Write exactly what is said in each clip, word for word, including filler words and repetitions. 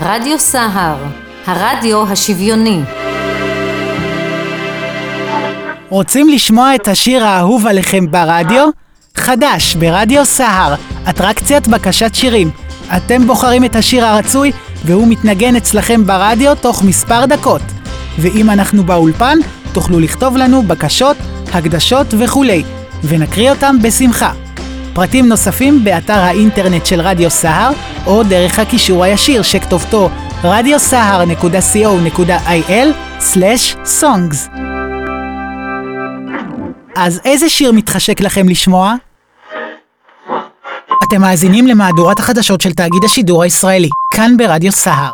רדיו סהר, הרדיו השוויוני. רוצים לשמוע את השיר האהוב עליכם ברדיו? חדש ברדיו סהר, אטרקציית בקשת שירים. אתם בוחרים את השיר הרצוי והוא מתנגן אצלכם ברדיו תוך מספר דקות. ואם אנחנו באולפן, תוכלו לכתוב לנו בקשות, הקדשות וכולי, ונקריא אותם בשמחה. פרטים נוספים באתר האינטרנט של רדיו סהר, או דרך הקישור הישיר שכתובתו רדיו סהר נקודה סי או נקודה איי אל סלש סונגס. אז איזה שיר מתחשק לכם לשמוע? אתם מאזינים למהדורת החדשות של תאגיד השידור הישראלי, כאן ברדיו סהר.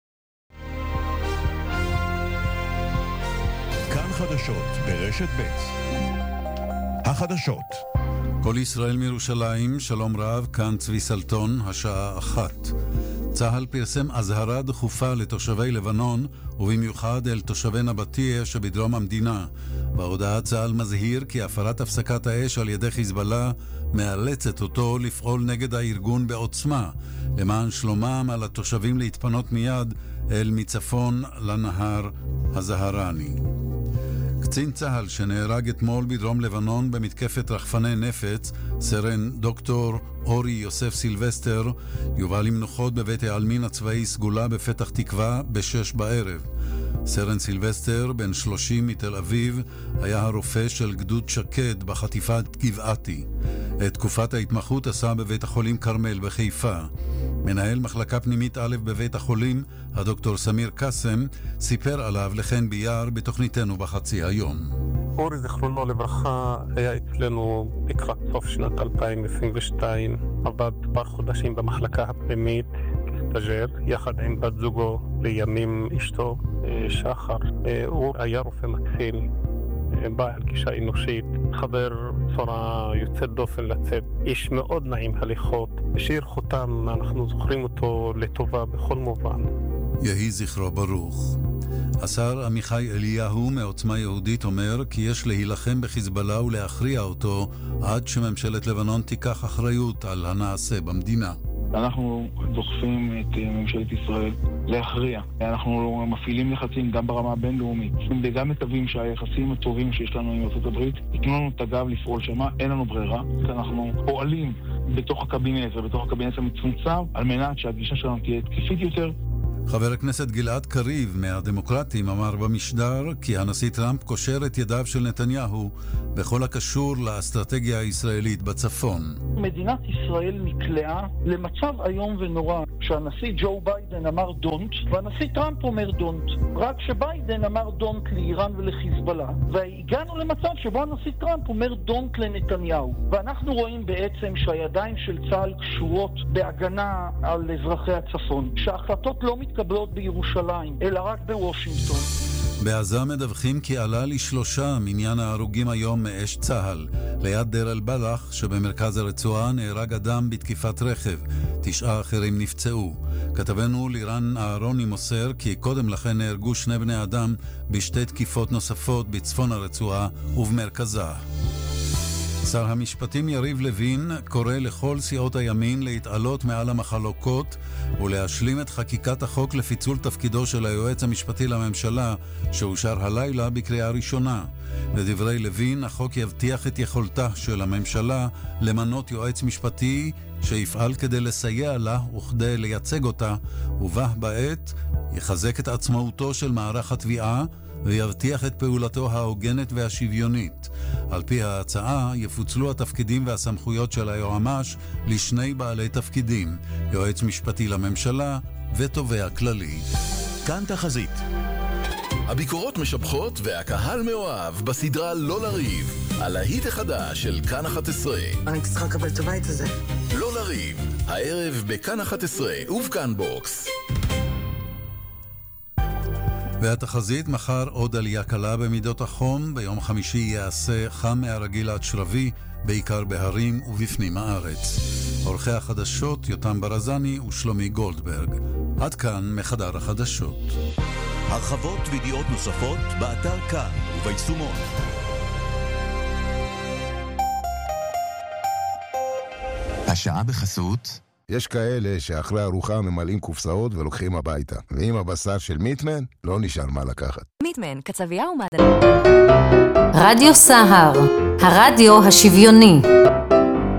כאן חדשות ברשת ב'. החדשות. כל ישראל מירושלים, שלום רב, כאן צבי סלטון, השעה אחת. צה"ל פרסם אזהרה דחופה לתושבי לבנון, ובמיוחד אל תושבי נבטיה שבדרום המדינה. בהודעה צה"ל מזהיר כי הפרת הפסקת האש על ידי חיזבאללה מאלצת אותו לפעול נגד הארגון בעוצמה, למען שלומם על התושבים להתפנות מיד אל מצפון לנהר הזהרני. קצין צה"ל שנהרג אתמול בדרום לבנון במתקפת רחפני נפץ, סרן דוקטור אורי יוסף סילבסטר, יובא למנוחות בבית העלמין הצבאי סגולה בפתח תקווה בשש בערב. סרן סילבסטר, בן שלושים מתל אביב, היה הרופא של גדוד שקד בחטיפת גבעתי. את תקופת ההתמחות עשה בבית החולים קרמל בחיפה. מנהל מחלקה פנימית א' בבית החולים, הדוקטור סמיר קסם, סיפר עליו לכן ביער בתוכניתנו בחצי היום. אורי זכרונו לברכה היה אצלנו לקראת סוף שנת אלפיים עשרים ושתיים, עבד פעם חודשים במחלקה הפנימית כסטאז'ר, יחד עם בת זוגו לימים אשתו שחר. הוא היה רופא מקסים, בעל גישה אנושית, חבר צורה יוצאת דופן לצאת, איש מאוד נעים הליכות, שיר חותם, אנחנו זוכרים אותו לטובה בכל מובן. יהי זכרו ברוך. השר עמיחי אליהו מעוצמה יהודית אומר כי יש להילחם בחיזבאללה ולהכריע אותו עד שממשלת לבנון תיקח אחריות על הנעשה במדינה. אנחנו דוחפים את ממשלת ישראל להכריע. אנחנו מפעילים לחצים גם ברמה הבינלאומית, וגם מקווים שהיחסים הטובים שיש לנו עם ארצות הברית ייתנו לנו את הגב לפעול שמה, אין לנו ברירה. אנחנו פועלים בתוך הקבינט ובתוך הקבינט המצומצם על מנת שהגישה שלנו תהיה תקפית יותר. חבר הכנסת גלעד קריב מהדמוקרטים אמר במשדר כי הנשיא טראמפ קושר את ידיו של נתניהו בכל הקשור לאסטרטגיה הישראלית בצפון. מדינת ישראל נקלעה למצב היום ונורא שהנשיא ג'ו ביידן אמר דונט והנשיא טראמפ אומר דונט, רק שביידן אמר דונט לאיראן ולחיזבאללה, והגענו למצב שבו הנשיא טראמפ אומר דונט לנתניהו, ואנחנו רואים בעצם שהידיים של צה"ל קשורות בהגנה על אזרחי הצפון, שההחלטות לא מתקבלות בירושלים אלא רק בוושינגטון. בעזה מדווחים כי עלה לשלושה מניין ההרוגים היום מאש צה"ל. ליד דיר אל בלח שבמרכז הרצועה נהרג אדם בתקיפת רכב, תשעה אחרים נפצעו. כתבנו לירן אהרוני מוסר כי קודם לכן נהרגו שני בני אדם בשתי תקיפות נוספות בצפון הרצועה ובמרכזה. שר המשפטים יריב לוין קורא לכל סיעות הימין להתעלות מעל המחלוקות ולהשלים את חקיקת החוק לפיצול תפקידו של היועץ המשפטי לממשלה שאושר הלילה בקריאה ראשונה. לדברי לוין, החוק יבטיח את יכולתה של הממשלה למנות יועץ משפטי שיפעל כדי לסייע לה וכדי לייצג אותה, ובה בעת יחזק את עצמאותו של מערך התביעה ויבטיח את פעולתו ההוגנת והשוויונית. על פי ההצעה יפוצלו התפקידים והסמכויות של היועמ"ש לשני בעלי תפקידים, יועץ משפטי לממשלה ותובע כללי. כאן תחזית. הביקורות משבחות והקהל מאוהב בסדרה לא לריב, על ההיט החדש של כאן אחת עשרה. אני צריכה לקבל את הבית הזה. לא לריב, הערב בכאן אחת עשרה ובכאן בוקס. והתחזית, מחר עוד עלייה קלה במידות החום, ביום חמישי יעשה חם מהרגיל עד שרבי, בעיקר בהרים ובפנים הארץ. עורכי החדשות יותם ברזני ושלומי גולדברג. עד כאן מחדר החדשות. הרחבות וידיעות נוספות באתר כאן וביישומון. השעה בחסות יש כאלה שאחרי ארוחה ממלאים קופסאות ולוקחים הביתה. ועם הבשר של מיטמן, לא נשאר מה לקחת. מיטמן, קצבייה ומעדן. רדיו סהר, הרדיו השוויוני.